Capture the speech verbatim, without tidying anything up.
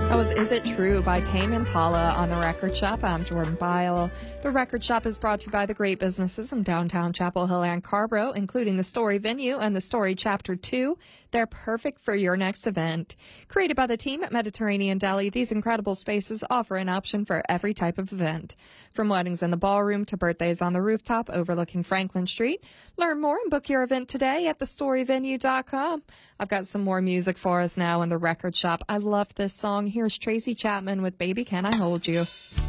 That was Is It True by Tame Impala on The Record Shop. I'm Jordan Byle. The Record Shop is brought to you by the great businesses in downtown Chapel Hill and Carborough, including the Story Venue and the Story Chapter two. They're perfect for your next event. Created by the team at Mediterranean Deli, these incredible spaces offer an option for every type of event. From weddings in the ballroom to birthdays on the rooftop overlooking Franklin Street. Learn more and book your event today at the story venue dot com. I've got some more music for us now in The Record Shop. I love this song. Here's Tracy Chapman with Baby Can I Hold You.